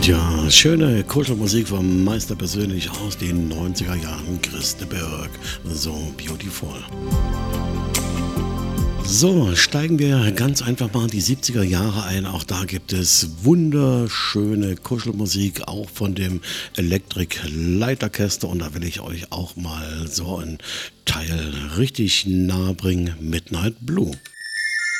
Ja, schöne Kuschelmusik vom Meister persönlich aus den 90er Jahren, Chris de Burgh. So beautiful. So, steigen wir ganz einfach mal in die 70er Jahre ein. Auch da gibt es wunderschöne Kuschelmusik, auch von dem Electric Light Orchester. Und da will ich euch auch mal so ein Teil richtig nahe bringen: Midnight Blue.